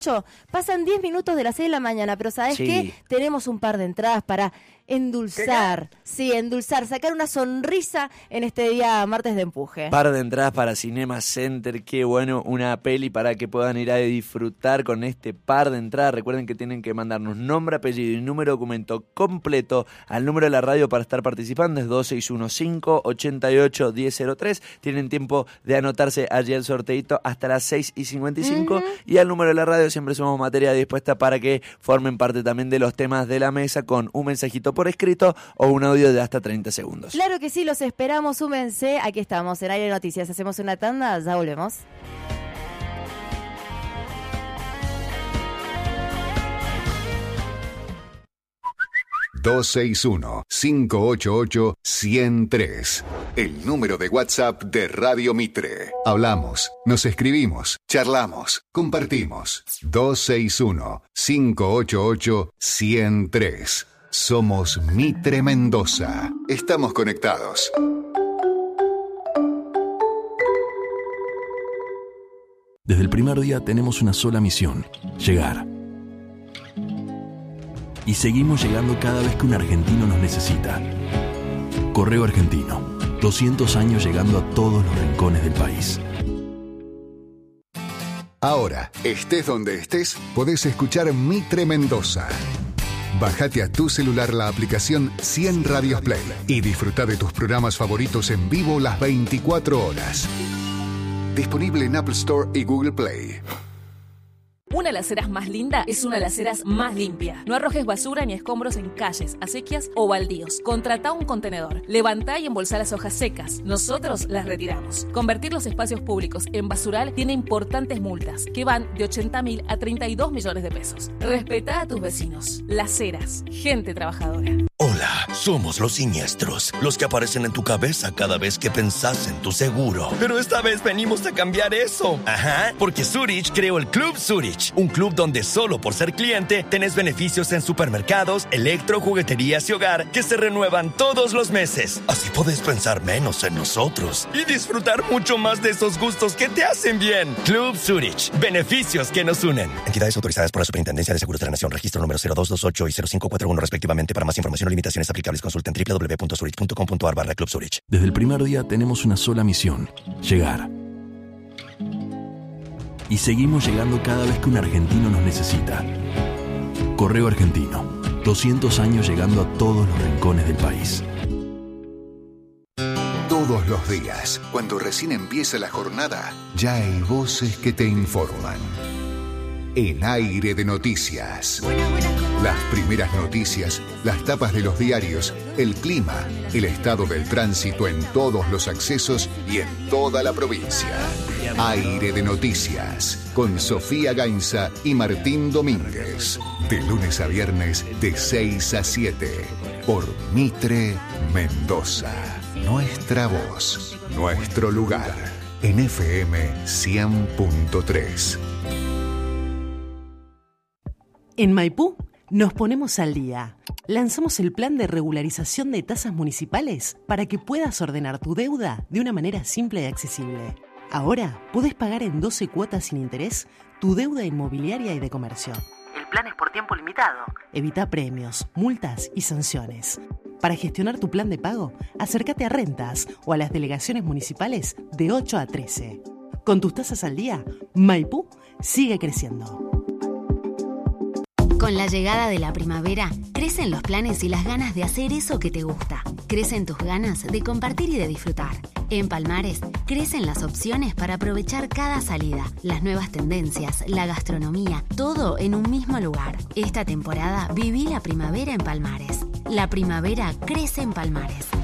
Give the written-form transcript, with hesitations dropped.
Pasan 10 minutos de las 6 de la mañana, pero ¿sabes qué? Tenemos un par de entradas para endulzar. Sí, endulzar, sacar una sonrisa en este día martes de empuje. Par de entradas para Cinema Center, qué bueno, una peli para que puedan ir a disfrutar con este par de entradas. Recuerden que tienen que mandarnos nombre, apellido y número de documento completo al número de la radio para estar participando, es 2615-88-1003. Tienen tiempo de anotarse allí al sorteito hasta las 6:55 y al número de la radio siempre somos materia dispuesta para que formen parte también de los temas de la mesa con un mensajito por escrito o un audio de hasta 30 segundos. Claro que sí, los esperamos, súmense. Aquí estamos en Aire Noticias. Hacemos una tanda, ya volvemos. ...261-588-103... el número de WhatsApp de Radio Mitre. Hablamos, nos escribimos, charlamos, compartimos. 261-588-103. Somos Mitre Mendoza. Estamos conectados. Desde el primer día tenemos una sola misión: llegar. Y seguimos llegando cada vez que un argentino nos necesita. Correo Argentino, 200 años llegando a todos los rincones del país. Ahora, estés donde estés, podés escuchar Mitre Mendoza. Bájate a tu celular la aplicación 100 Radios Play y disfruta de tus programas favoritos en vivo las 24 horas. Disponible en Apple Store y Google Play. Una de las aceras más linda es una de las aceras más limpia. No arrojes basura ni escombros en calles, acequias o baldíos. Contratá un contenedor. Levantá y embolsá las hojas secas. Nosotros las retiramos. Convertir los espacios públicos en basural tiene importantes multas que van de 80.000 a 32 millones de pesos. Respetá a tus vecinos. Las Heras. Gente trabajadora. Hola, somos los siniestros, los que aparecen en tu cabeza cada vez que pensás en tu seguro. Pero esta vez venimos a cambiar eso. Ajá, porque Zurich creó el Club Zurich, un club donde solo por ser cliente tenés beneficios en supermercados, electro, jugueterías y hogar que se renuevan todos los meses. Así podés pensar menos en nosotros y disfrutar mucho más de esos gustos que te hacen bien. Club Zurich, beneficios que nos unen. Entidades autorizadas por la Superintendencia de Seguros de la Nación, registro número 0228 y 0541 respectivamente. Para más información o limitaciones aplicables, consulta en www.zurich.com.ar/Club Zurich. Desde el primer día tenemos una sola misión: llegar. Y seguimos llegando cada vez que un argentino nos necesita. Correo Argentino, 200 años llegando a todos los rincones del país. Todos los días, cuando recién empieza la jornada, ya hay voces que te informan. En Aire de Noticias. Las primeras noticias, las tapas de los diarios, el clima, el estado del tránsito en todos los accesos y en toda la provincia. Aire de Noticias, con Sofía Gainza y Martín Domínguez. De lunes a viernes, de 6 a 7. Por Mitre Mendoza. Nuestra voz, nuestro lugar. En FM 100.3. En Maipú nos ponemos al día. Lanzamos el plan de regularización de tasas municipales para que puedas ordenar tu deuda de una manera simple y accesible. Ahora podés pagar en 12 cuotas sin interés tu deuda inmobiliaria y de comercio. El plan es por tiempo limitado. Evita premios, multas y sanciones. Para gestionar tu plan de pago, acércate a Rentas o a las delegaciones municipales de 8 a 13. Con tus tasas al día, Maipú sigue creciendo. Con la llegada de la primavera, crecen los planes y las ganas de hacer eso que te gusta. Crecen tus ganas de compartir y de disfrutar. En Palmares, crecen las opciones para aprovechar cada salida, las nuevas tendencias, la gastronomía, todo en un mismo lugar. Esta temporada viví la primavera en Palmares. La primavera crece en Palmares.